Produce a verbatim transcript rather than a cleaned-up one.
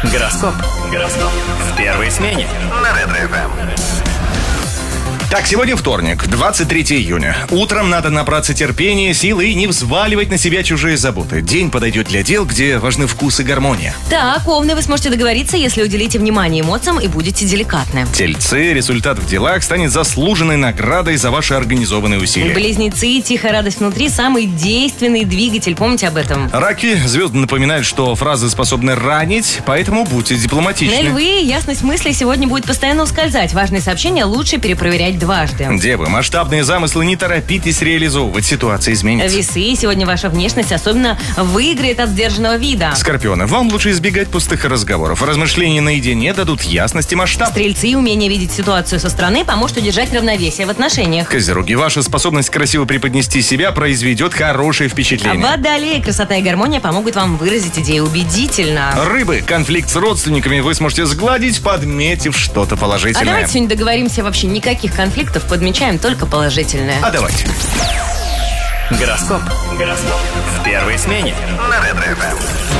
Гороскоп. Гороскоп. В первой смене. На Ретро-эф эм. Так, сегодня вторник, двадцать третьего июня. Утром надо набраться терпения, силы и не взваливать на себя чужие заботы. День подойдет для дел, где важны вкус и гармония. Так, Овны, вы сможете договориться, если уделите внимание эмоциям и будете деликатны. Тельцы, результат в делах станет заслуженной наградой за ваши организованные усилия. Близнецы, тихая радость внутри – самый действенный двигатель. Помните об этом? Раки, звезды напоминают, что фразы способны ранить, поэтому будьте дипломатичны. Львы, ясность мыслей сегодня будет постоянно ускользать. Важные сообщения лучше перепроверять дважды. Девы, масштабные замыслы не торопитесь реализовывать, ситуация изменится. Весы, сегодня ваша внешность особенно выиграет от сдержанного вида. Скорпионы, вам лучше избегать пустых разговоров. Размышления наедине дадут ясность и масштаб. Стрельцы, умение видеть ситуацию со стороны поможет удержать равновесие в отношениях. Козероги, ваша способность красиво преподнести себя произведет хорошее впечатление. А Водолеи, красота и гармония помогут вам выразить идею убедительно. Рыбы, конфликт с родственниками вы сможете сгладить, подметив что-то положительное. А давайте сегодня договоримся, вообще никаких конфликтов, подмечаем только положительное. А давайте. Гороскоп. Гороскоп. В первой смене. На Ретро-эф эм.